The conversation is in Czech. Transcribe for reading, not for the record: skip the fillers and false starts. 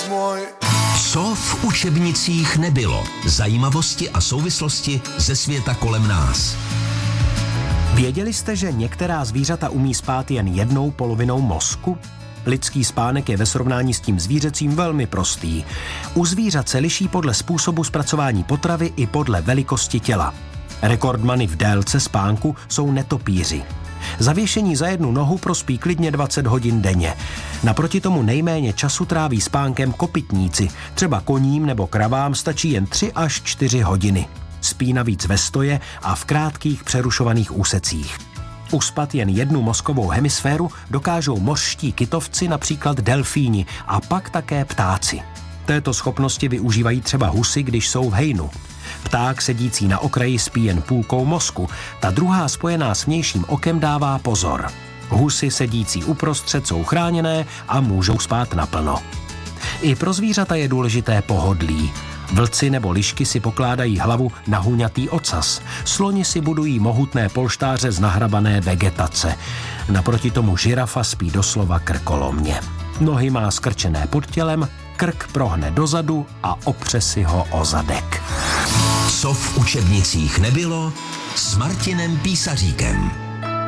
Co v učebnicích nebylo? Zajímavosti a souvislosti ze světa kolem nás. Věděli jste, že některá zvířata umí spát jen jednou polovinou mozku? Lidský spánek je ve srovnání s tím zvířecím velmi prostý. U zvířat se liší podle způsobu zpracování potravy i podle velikosti těla. Rekordmany v délce spánku jsou netopýři. Zavěšení za jednu nohu prospí klidně 20 hodin denně. Naproti tomu nejméně času tráví spánkem kopytníci. Třeba koním nebo kravám stačí jen 3 až 4 hodiny. Spí navíc ve stoje a v krátkých přerušovaných úsecích. Uspat jen jednu mozkovou hemisféru dokážou mořští kytovci, například delfíni, a pak také ptáci. Této schopnosti využívají třeba husy, když jsou v hejnu. Pták sedící na okraji spí jen půlkou mozku, ta druhá spojená s vnějším okem dává pozor. Husy sedící uprostřed jsou chráněné a můžou spát naplno. I pro zvířata je důležité pohodlí. Vlci nebo lišky si pokládají hlavu na huňatý ocas. Sloni si budují mohutné polštáře z nahrabané vegetace. Naproti tomu žirafa spí doslova krkolomně. Nohy má skrčené pod tělem, krk prohne dozadu a opře si ho o zadek. Co v učebnicích nebylo s Martinem Písaříkem.